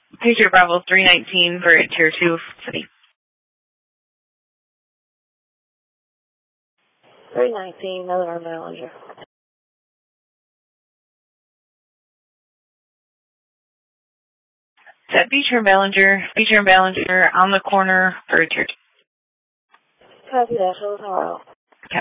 Patriot Bravo 319 for Tier 2 City. 319, another Ballinger. Set Beecher and Ballinger on the corner for Tier 2. Copy that, show us how